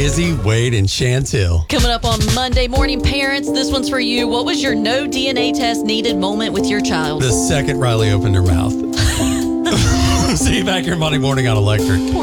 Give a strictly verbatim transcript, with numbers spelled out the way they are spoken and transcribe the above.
Izzy, Wade, and Chantel. Coming up on Monday Morning Parents, this one's for you. What was your no D N A test needed moment with your child? The second Riley opened her mouth. See you back here Monday morning on Electric.